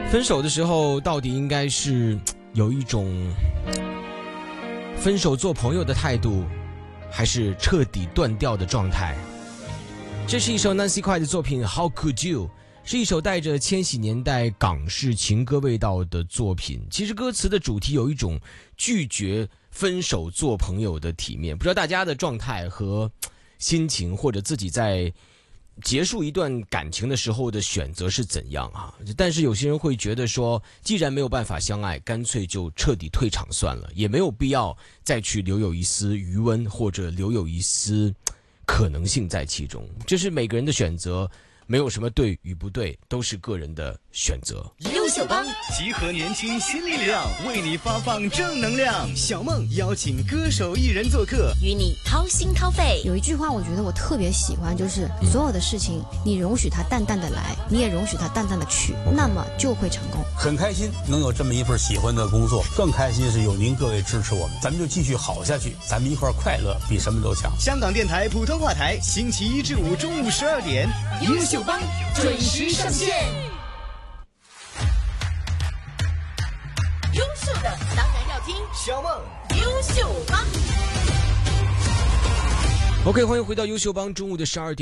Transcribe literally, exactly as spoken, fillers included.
分手的时候到底应该是有一种分手做朋友的态度，还是彻底断掉的状态？这是一首 Nancy Cry 的作品 How Could You， 是一首带着千禧年代港式情歌味道的作品。其实歌词的主题有一种拒绝分手做朋友的体面，不知道大家的状态和心情，或者自己在结束一段感情的时候的选择是怎样啊？但是有些人会觉得说，既然没有办法相爱，干脆就彻底退场算了，也没有必要再去留有一丝余温，或者留有一丝可能性在其中。这是每个人的选择，没有什么对与不对，都是个人的选择。 优秀帮集合年轻新力量，为你发放正能量。小梦邀请歌手艺人做客， 与你掏心掏肺。 有一句话我觉得我特别喜欢，就是所有的事情你容许它淡淡的来，你也容许它淡淡的去，那么就会成功。 很开心能有这么一份喜欢的工作，更开心是有您各位支持我们，咱们就继续好下去，咱们一块快乐比什么都强。 香港电台普通话台，星期一至五中午十二点， 优秀帮准时上线。优秀的当然要听小梦优秀帮。 OK， 欢迎回到优秀帮，中午的十二点。